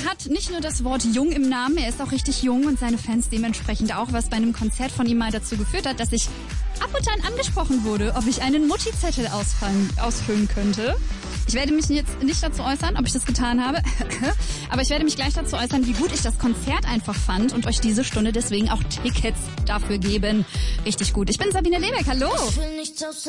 hat nicht nur das Wort jung im Namen, er ist auch richtig jung und seine Fans dementsprechend auch, was bei einem Konzert von ihm mal dazu geführt hat, dass ich ab und an angesprochen wurde, ob ich einen Mutti-Zettel ausfüllen könnte. Ich werde mich jetzt nicht dazu äußern, ob ich das getan habe, aber ich werde mich gleich dazu äußern, wie gut ich das Konzert einfach fand und euch diese Stunde deswegen auch Tickets dafür geben. Richtig gut. Ich bin Sabine Lebeck, hallo.